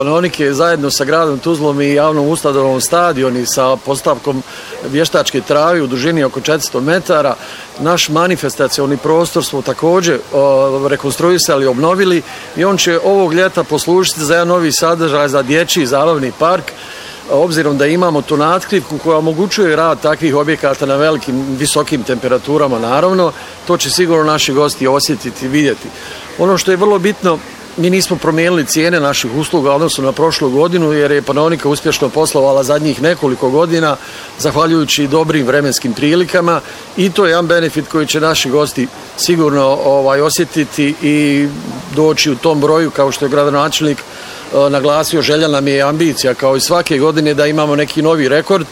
Panonike zajedno sa gradom Tuzlom i javnom ustanovom Stadion i sa postavkom vještačke trave u dužini oko 400 metara. Naš manifestacioni prostor smo također rekonstruisali, obnovili i on će ovog ljeta poslužiti za jedan novi sadržaj za dječji zabavni park, obzirom da imamo tu natkrivku koja omogućuje rad takvih objekata na velikim, visokim temperaturama naravno. To će sigurno naši gosti osjetiti i vidjeti. Ono što je vrlo bitno, mi nismo promijenili cijene naših usluga odnosno na prošlu godinu jer je Panonika uspješno poslovala zadnjih nekoliko godina zahvaljujući dobrim vremenskim prilikama i to je jedan benefit koji će naši gosti sigurno osjetiti i doći u tom broju, kao što je gradonačelnik naglasio. Želja nam je ambicija kao i svake godine da imamo neki novi rekord.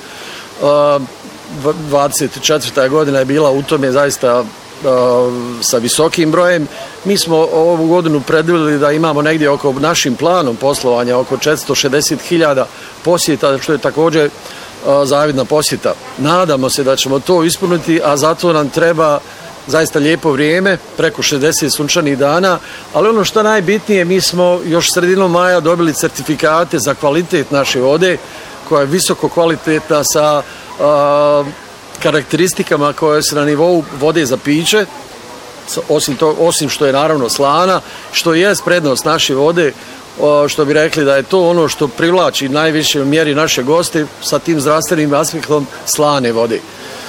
24. godina je bila u tome zaista sa visokim brojem. Mi smo ovu godinu predvidjeli da imamo negdje oko našim planom poslovanja oko 460.000 posjeta, što je također zavidna posjeta. Nadamo se da ćemo to ispuniti, a zato nam treba zaista lijepo vrijeme, preko 60 sunčanih dana, ali ono što najbitnije, mi smo još sredinom maja dobili certifikate za kvalitet naše vode, koja je visoko kvalitetna sa karakteristikama koje su na nivou vode za piće, osim što je naravno slana, što je prednost naše vode, što bi rekli da je to ono što privlači najviše u mjeri naše goste sa tim zdravstvenim aspektom slane vode.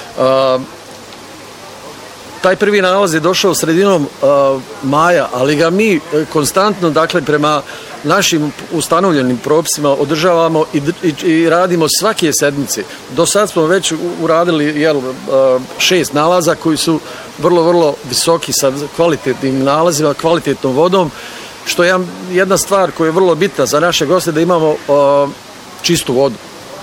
Taj prvi nalaz je došao sredinom maja, ali ga mi konstantno, dakle, prema našim ustanovljenim propisima održavamo i radimo svake sedmice. Do sad smo već uradili 6 nalaza koji su vrlo visoki sa kvalitetnim nalazima, kvalitetnom vodom, što je jedna stvar koja je vrlo bitna za naše goste, da imamo čistu vodu.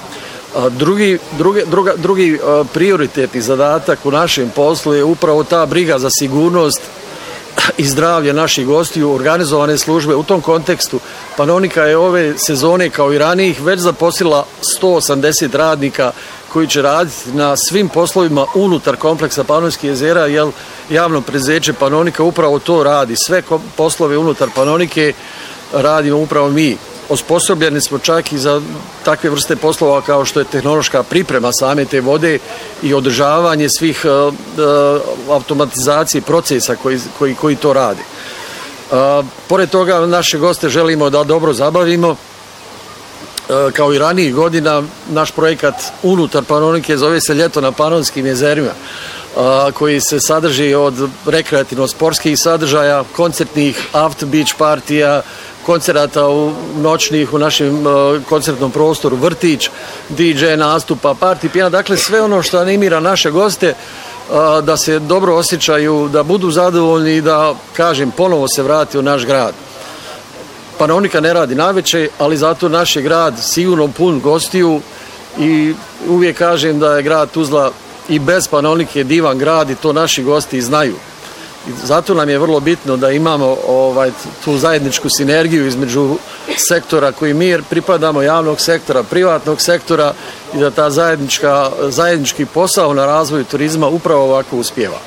Drugi prioritetni zadatak u našem poslu je upravo ta briga za sigurnost i zdravlje naših gostiju, organizovane službe. U tom kontekstu Panonika je ove sezone kao i ranijih već zaposlila 180 radnika koji će raditi na svim poslovima unutar kompleksa Panonskih jezera, jer javno preduzeće Panonika upravo to radi. Sve poslove unutar Panonike radimo upravo mi. Osposobljeni smo čak i za takve vrste poslova kao što je tehnološka priprema same te vode i održavanje svih automatizacije procesa koji to rade. Pored toga, naše goste želimo da dobro zabavimo. Kao i ranijih godina, naš projekat unutar Panonike zove se Ljeto na Panonskim jezerima, koji se sadrži od rekreativno-sportskih sadržaja, koncertnih after-beach partija, koncerata noćnih u našem koncertnom prostoru, vrtić, DJ nastupa, party pijana, dakle sve ono što animira naše goste da se dobro osjećaju, da budu zadovoljni i da, kažem, ponovo se vrati u naš grad. Panonika ne radi navečer, ali zato naš je grad sigurno pun gostiju i uvijek kažem da je grad Tuzla i bez Panonike divan grad i to naši gosti znaju. I zato nam je vrlo bitno da imamo tu zajedničku sinergiju između sektora koji mi pripadamo, javnog sektora, privatnog sektora, i da ta zajednički posao na razvoju turizma upravo ovako uspijeva.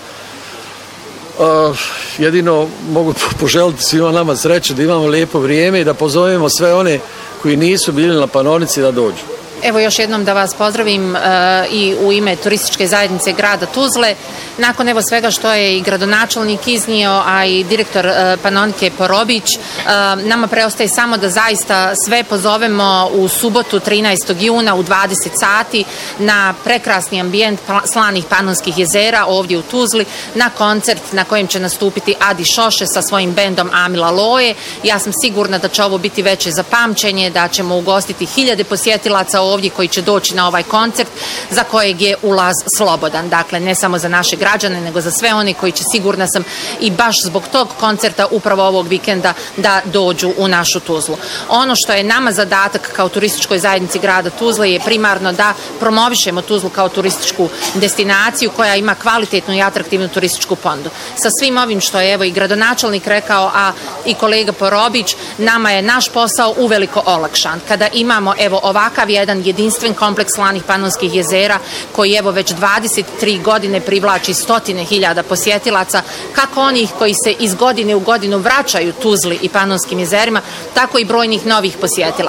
Jedino mogu poželiti svima nama sreće da imamo lijepo vrijeme i da pozovemo sve one koji nisu bili na Panonici da dođu. Evo još jednom da vas pozdravim i u ime turističke zajednice grada Tuzle. Nakon evo svega što je i gradonačelnik iznio, a i direktor Panonike Porobić, nama preostaje samo da zaista sve pozovemo u subotu 13. juna u 20 sati na prekrasni ambijent slanih Panonskih jezera ovdje u Tuzli, na koncert na kojem će nastupiti Adi Šoše sa svojim bendom Amila Loje. Ja sam sigurna da će ovo biti veće za pamćenje, da ćemo ugostiti 1000 posjetilaca ovdje koji će doći na ovaj koncert za kojeg je ulaz slobodan. Dakle, ne samo za naše građane, nego za sve oni koji će, sigurna sam, i baš zbog tog koncerta upravo ovog vikenda da dođu u našu Tuzlu. Ono što je nama zadatak kao turističkoj zajednici grada Tuzle je primarno da promovišemo Tuzlu kao turističku destinaciju koja ima kvalitetnu i atraktivnu turističku ponudu. Sa svim ovim što je evo i gradonačelnik rekao, a i kolega Porobić, nama je naš posao uveliko olakšan. Kada imamo evo ovakav jedan jedan jedinstven kompleks slanih panonskih jezera koji evo već 23 godine privlači stotine hiljada posjetilaca, kako onih koji se iz godine u godinu vraćaju Tuzli i Panonskim jezerima, tako i brojnih novih posjetilaca.